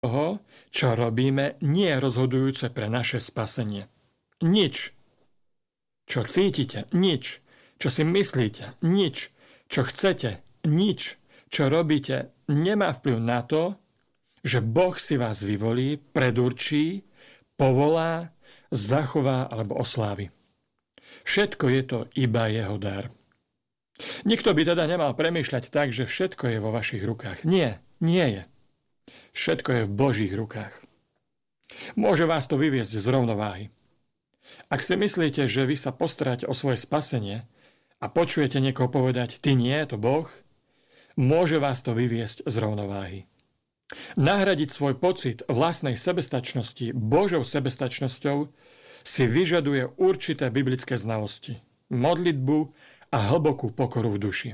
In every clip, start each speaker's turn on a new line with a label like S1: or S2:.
S1: toho, čo robíme, nie je rozhodujúce pre naše spasenie. Nič, čo cítite, nič, čo si myslíte, nič, čo chcete, nič, čo robíte, nemá vplyv na to, že Boh si vás vyvolí, predurčí, povolá, zachová alebo oslávi. Všetko je to iba jeho dar. Nikto by teda nemal premýšľať tak, že všetko je vo vašich rukách. Nie, nie je. Všetko je v Božích rukách. Môže vás to vyviesť z rovnováhy. Ak si myslíte, že vy sa postaráte o svoje spasenie a počujete niekoho povedať, ty nie, to Boh, môže vás to vyviesť z rovnováhy. Nahradiť svoj pocit vlastnej sebestačnosti Božou sebestačnosťou si vyžaduje určité biblické znalosti, modlitbu a hlbokú pokoru v duši.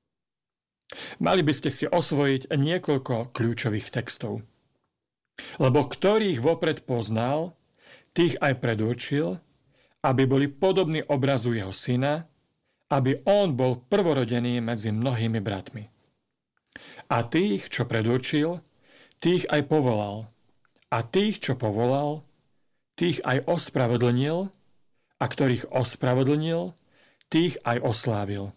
S1: Mali by ste si osvojiť niekoľko kľúčových textov. Lebo ktorých vopred poznal, tých aj predurčil, aby boli podobní obrazu jeho syna, aby on bol prvorodený medzi mnohými bratmi. A tých, čo predurčil, tých aj povolal. A tých, čo povolal, tých aj ospravedlnil, a ktorých ospravedlnil, tých aj oslávil.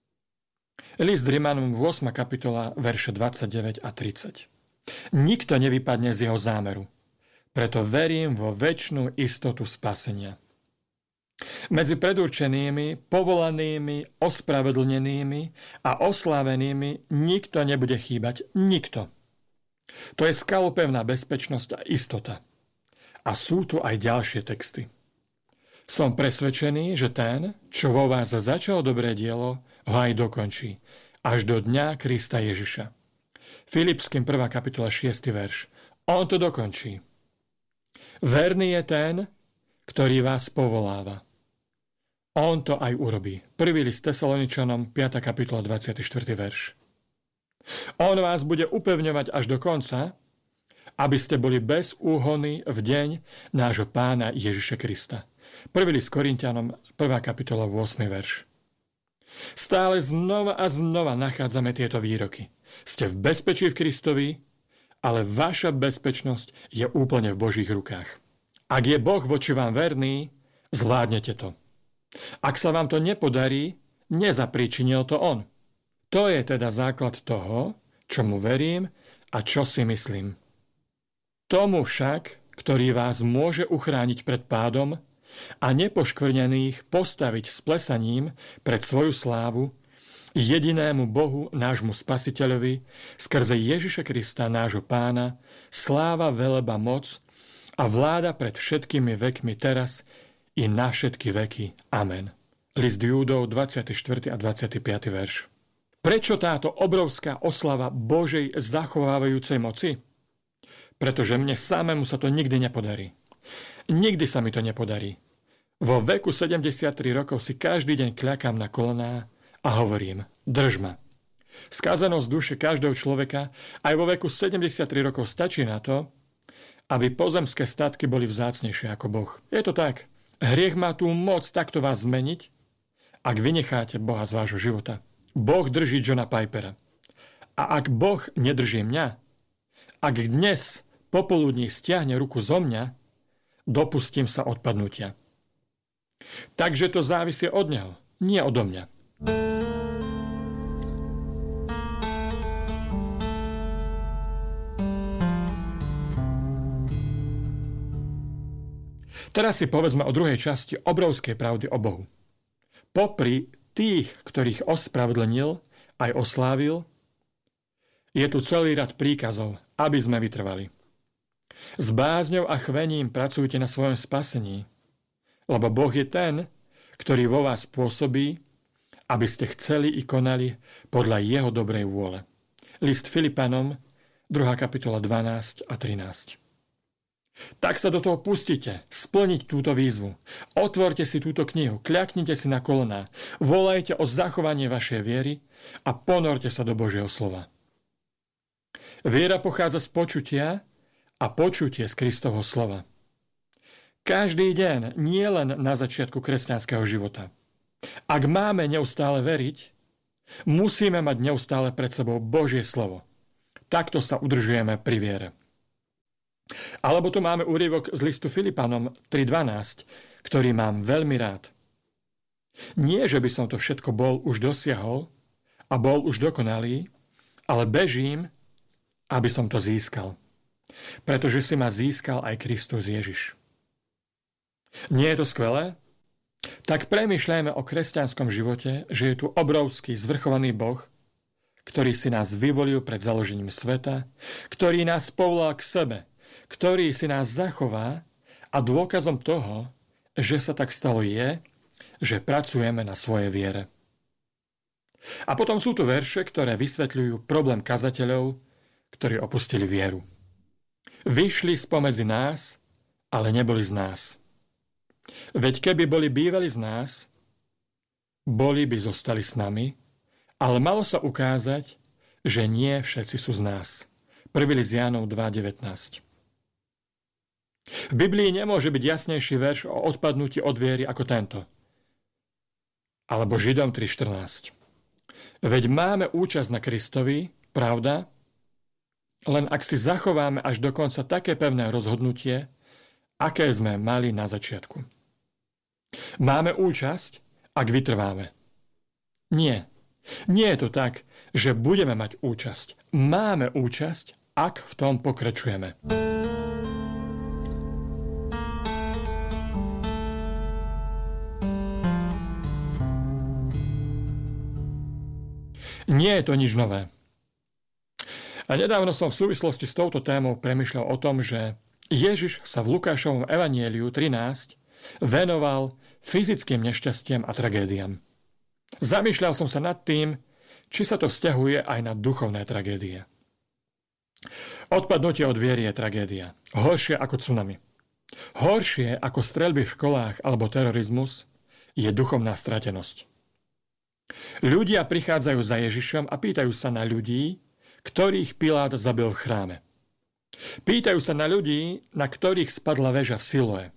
S1: List Rimanom 8. kapitola, verše 29 a 30. Nikto nevypadne z jeho zámeru, preto verím vo večnú istotu spasenia. Medzi predurčenými, povolanými, ospravedlnenými a oslávenými nikto nebude chýbať. Nikto. To je skalopevná bezpečnosť a istota. A sú tu aj ďalšie texty. Som presvedčený, že ten, čo vo vás začal dobré dielo, ho aj dokončí, až do dňa Krista Ježiša. Filipským 1. kapitola 6. verš. On to dokončí. Verný je ten, ktorý vás povoláva. On to aj urobí. 1. list Tesaloničanom 5. kapitola 24. verš. On vás bude upevňovať až do konca, aby ste boli bez úhony v deň nášho Pána Ježiša Krista. 1. list Korinťanom 1. kapitola 8. verš. Stále znova a znova nachádzame tieto výroky. Ste v bezpečí v Kristovi, ale vaša bezpečnosť je úplne v Božích rukách. Ak je Boh voči vám verný, zvládnete to. Ak sa vám to nepodarí, nezapríčinil to on. To je teda základ toho, čomu verím a čo si myslím. Tomu však, ktorý vás môže uchrániť pred pádom a nepoškvrnených postaviť s plesaním pred svoju slávu, jedinému Bohu, nášmu Spasiteľovi, skrze Ježiša Krista, nášho Pána, sláva, veleba, moc a vláda pred všetkými vekmi teraz i na všetky veky. Amen. List Júdov, 24. a 25. verš. Prečo táto obrovská oslava Božej zachovávajúcej moci? Pretože mne samému sa to nikdy nepodarí. Nikdy sa mi to nepodarí. Vo veku 73 rokov si každý deň kľakám na kolená a hovorím, drž ma. Skazenosť duše každého človeka aj vo veku 73 rokov stačí na to, aby pozemské statky boli vzácnejšie ako Boh. Je to tak. Hriech má tú moc takto vás zmeniť, ak vynecháte Boha z vášho života. Boh drží Johna Pipera. A ak Boh nedrží mňa, ak dnes popoludní stiahne ruku zo mňa, dopustím sa odpadnutia. Takže to závisí od neho, nie odo mňa. Teraz si povedzme o druhej časti obrovskej pravdy o Bohu. Popri tých, ktorých ospravedlnil, aj oslávil, je tu celý rad príkazov, aby sme vytrvali. S bázňou a chvením pracujte na svojom spasení, lebo Boh je ten, ktorý vo vás pôsobí, aby ste chceli i konali podľa jeho dobrej vôle. List Filipanom, 2. kapitola 12 a 13. Tak sa do toho pustite, splniť túto výzvu. Otvorte si túto knihu, kľaknite si na kolená, volajte o zachovanie vašej viery a ponorte sa do Božieho slova. Viera pochádza z počutia a počutie z Kristovho slova. Každý deň, nie len na začiatku kresťanského života. Ak máme neustále veriť, musíme mať neustále pred sebou Božie slovo. Takto sa udržujeme pri viere. Alebo tu máme úryvok z listu Filipanom 3.12, ktorý mám veľmi rád. Nie, že by som to všetko bol už dosiahol a bol už dokonalý, ale bežím, aby som to získal. Pretože si ma získal aj Kristus Ježiš. Nie je to skvelé? Tak premýšľajme o kresťanskom živote, že je tu obrovský zvrchovaný Boh, ktorý si nás vyvolil pred založením sveta, ktorý nás povolal k sebe, ktorý si nás zachová a dôkazom toho, že sa tak stalo je, že pracujeme na svojej viere. A potom sú tu verše, ktoré vysvetľujú problém kazateľov, ktorí opustili vieru. Vyšli spomedzi nás, ale neboli z nás. Veď keby boli bývali z nás, boli by zostali s nami, ale malo sa ukázať, že nie všetci sú z nás. 1. list Jánov 2.19. V Biblii nemôže byť jasnejší verš o odpadnutí od viery ako tento. Alebo Židom 3.14. Veď máme účasť na Kristovi, pravda? Len ak si zachováme až do konca také pevné rozhodnutie, aké sme mali na začiatku. Máme účasť, ak vytrváme. Nie. Nie je to tak, že budeme mať účasť. Máme účasť, ak v tom pokračujeme. Nie je to nič nové. A nedávno som v súvislosti s touto témou premýšľal o tom, že Ježiš sa v Lukášovom evanjeliu 13 venoval fyzickým nešťastiam a tragédiám. Zamýšľal som sa nad tým, či sa to vzťahuje aj na duchovné tragédie. Odpadnutie od viery je tragédia. Horšie ako tsunami. Horšie ako streľby v školách alebo terorizmus je duchovná stratenosť. Ľudia prichádzajú za Ježišom a pýtajú sa na ľudí, ktorých Pilát zabil v chráme. Pýtajú sa na ľudí, na ktorých spadla väža v Siloe.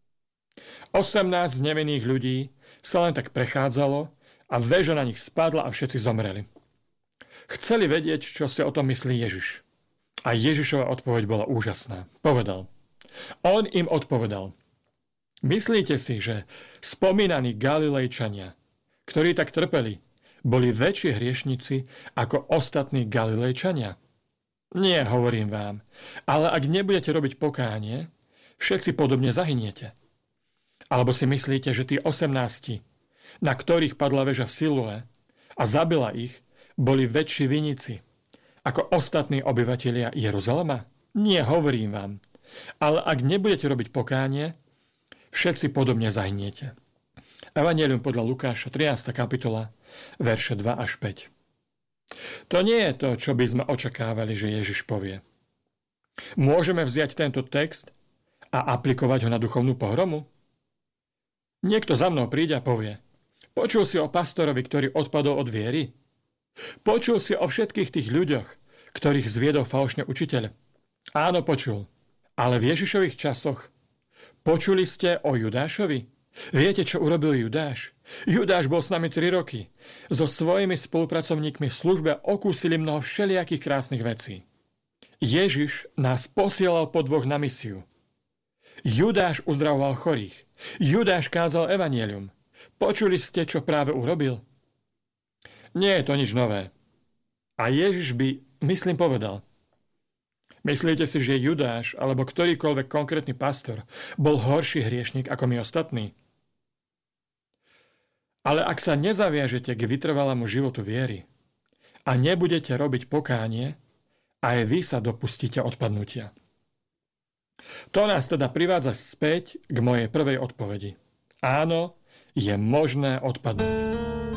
S1: 18 nevinných ľudí sa len tak prechádzalo a väža na nich spadla a všetci zomreli. Chceli vedieť, čo si o tom myslí Ježiš. A Ježišova odpoveď bola úžasná. Povedal. On im odpovedal. Myslíte si, že spomínaní Galilejčania, ktorí tak trpeli, boli väčší hriešnici ako ostatní Galilejčania? Nie, hovorím vám, ale ak nebudete robiť pokánie, všetci podobne zahyniete. Alebo si myslíte, že tí 18, na ktorých padla väža v Siloe a zabila ich, boli väčší vinici ako ostatní obyvatelia Jeruzalema? Nie, hovorím vám, ale ak nebudete robiť pokánie, všetci podobne zahyniete. Evanjelium podľa Lukáša, 13. kapitola, verše 2 až 5. To nie je to, čo by sme očakávali, že Ježiš povie. Môžeme vziať tento text a aplikovať ho na duchovnú pohromu? Niekto za mnou príde a povie, počul si o pastorovi, ktorý odpadol od viery? Počul si o všetkých tých ľuďoch, ktorých zviedol falošný učiteľ? Áno, počul. Ale v Ježišových časoch počuli ste o Judášovi? Viete, čo urobil Judáš? Judáš bol s nami 3 roky. So svojimi spolupracovníkmi v službe okúsili mnoho všelijakých krásnych vecí. Ježiš nás posielal po 2 na misiu. Judáš uzdravoval chorých. Judáš kázal evanjelium. Počuli ste, čo práve urobil? Nie je to nič nové. A Ježiš by, myslím, povedal. Myslíte si, že Judáš alebo ktorýkoľvek konkrétny pastor bol horší hriešnik ako my ostatní? Ale ak sa nezaviažete k vytrvalému životu viery a nebudete robiť pokánie, aj vy sa dopustíte odpadnutia. To nás teda privádza späť k mojej prvej odpovedi. Áno, je možné odpadnúť.